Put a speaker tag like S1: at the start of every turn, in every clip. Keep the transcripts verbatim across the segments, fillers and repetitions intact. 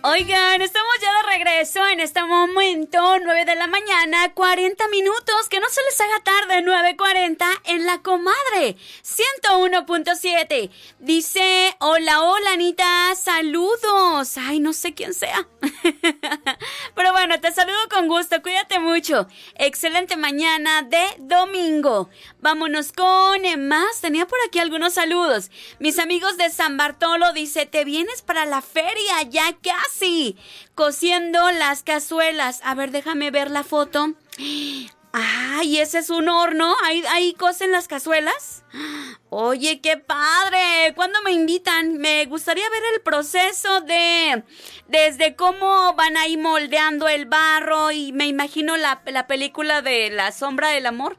S1: Oigan, estamos ya de regreso en este momento, nueve de la mañana, cuarenta minutos, que no se les haga tarde, nueve cuarenta en La Comadre, ciento uno punto siete. Dice, hola, hola, Anita, saludos. Ay, no sé quién sea. Pero bueno, te saludo con gusto, cuídate mucho. Excelente mañana de domingo. Vámonos con más, tenía por aquí algunos saludos. Mis amigos de San Bartolo, dice, te vienes para la feria, ya casi, cociendo las cazuelas. A ver, déjame ver la foto. Ay, ese es un horno. ¿Ahí, ahí cocen las cazuelas? Oye, qué padre. ¿Cuándo me invitan? Me gustaría ver el proceso de... Desde cómo van ahí moldeando el barro. Y me imagino la, la película de La Sombra del Amor.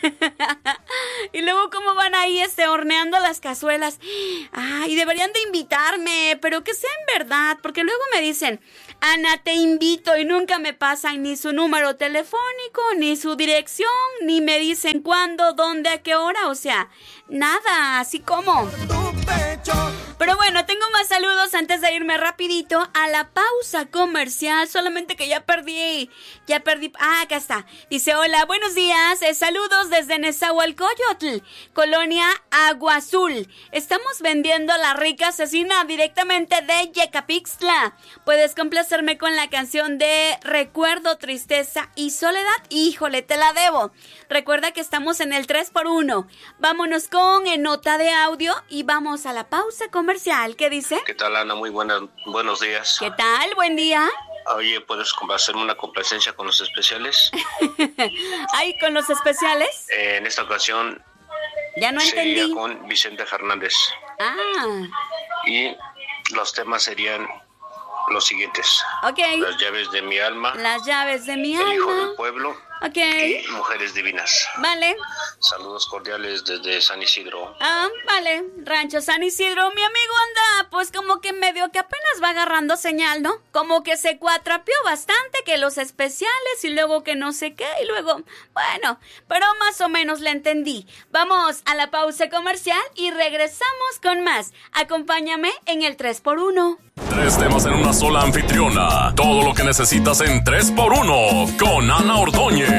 S1: Y luego cómo van ahí este, horneando las cazuelas. Ay, deberían de invitarme, pero que sea en verdad. Porque luego me dicen, Ana, te invito, y nunca me pasan ni su número telefónico, ni su dirección, ni me dicen cuándo, dónde, a qué hora. O sea, nada, así como. Pero bueno, tengo más saludos antes de irme rapidito a la pausa comercial. Solamente que ya perdí, ya perdí. Ah, acá está. Dice, hola, buenos días. Eh, saludos desde Nezahualcóyotl, Colonia Agua Azul. Estamos vendiendo la rica asesina directamente de Yecapixtla. Puedes complacerme con la canción de Recuerdo, Tristeza y Soledad. Híjole, te la debo. Recuerda que estamos en el tres por uno. Vámonos con en nota de audio y vamos a la pausa comercial. ¿Qué dice?
S2: ¿Qué tal, Ana? Muy buenas, buenos días.
S1: ¿Qué tal? Buen día.
S2: Oye, ¿puedes hacerme una complacencia con los especiales?
S1: ¿Ay, con los especiales?
S2: Eh, en esta ocasión...
S1: Ya no
S2: sería
S1: entendí.
S2: con Vicente Fernández.
S1: Ah.
S2: Y los temas serían los siguientes.
S1: Ok.
S2: Las llaves de mi alma.
S1: Las llaves de mi
S2: el
S1: alma.
S2: El hijo del pueblo.
S1: Ok.
S2: Y Mujeres Divinas.
S1: Vale.
S2: Saludos cordiales desde San Isidro.
S1: Ah, vale. Rancho San Isidro. Mi amigo anda, pues como que medio que apenas va agarrando señal, ¿no? Como que se cuatrapeó bastante, que los especiales y luego que no sé qué y luego... Bueno, pero más o menos le entendí. Vamos a la pausa comercial y regresamos con más. Acompáñame en el tres por uno.
S3: Tres temas en una sola anfitriona. Todo lo que necesitas en tres por uno con Ana Ordóñez.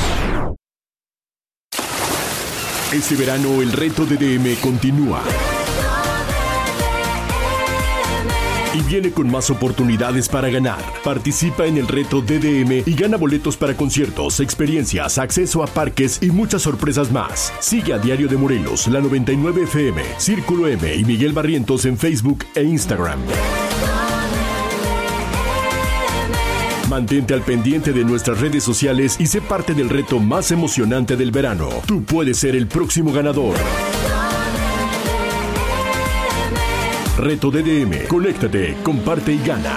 S4: Este verano el reto de D M continúa. Y viene con más oportunidades para ganar. Participa en el reto D D M y gana boletos para conciertos, experiencias, acceso a parques y muchas sorpresas más. Sigue a Diario de Morelos, la noventa y nueve F M, Círculo M y Miguel Barrientos en Facebook e Instagram. Mantente al pendiente de nuestras redes sociales y sé parte del reto más emocionante del verano. Tú puedes ser el próximo ganador. Reto D D M. Conéctate, comparte y gana.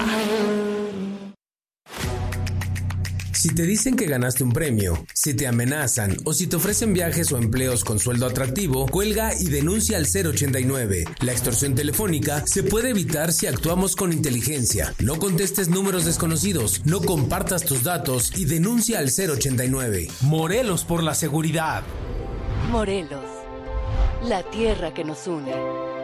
S5: Si te dicen que ganaste un premio, si te amenazan o si te ofrecen viajes o empleos con sueldo atractivo, cuelga y denuncia al cero ochenta y nueve. La extorsión telefónica se puede evitar si actuamos con inteligencia. No contestes números desconocidos, no compartas tus datos y denuncia al cero ochenta y nueve.
S6: Morelos por la seguridad.
S7: Morelos, la tierra que nos une.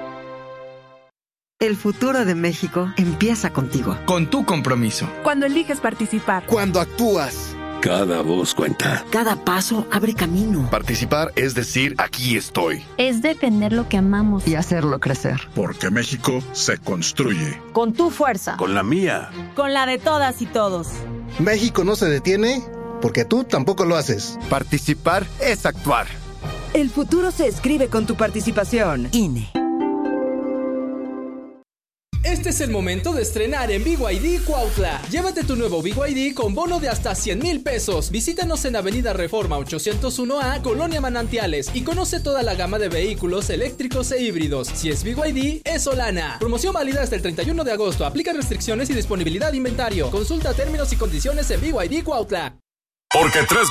S8: El futuro de México empieza contigo.
S6: Con tu compromiso.
S9: Cuando eliges participar.
S10: Cuando actúas.
S11: Cada voz cuenta.
S8: Cada paso abre camino.
S11: Participar es decir, aquí estoy.
S12: Es defender lo que amamos.
S8: Y hacerlo crecer.
S13: Porque México se construye.
S9: Con tu fuerza.
S11: Con la mía.
S9: Con la de todas y todos.
S10: México no se detiene porque tú tampoco lo haces.
S11: Participar es actuar.
S9: El futuro se escribe con tu participación.
S8: I N E.
S14: Este es el momento de estrenar en B Y D Cuautla. Llévate tu nuevo B Y D con bono de hasta cien mil pesos. Visítanos en Avenida Reforma ochocientos uno A, Colonia Manantiales, y conoce toda la gama de vehículos eléctricos e híbridos. Si es B Y D, es Solana. Promoción válida hasta el treinta y uno de agosto. Aplica restricciones y disponibilidad de inventario. Consulta términos y condiciones en B Y D Cuautla.
S3: Porque tres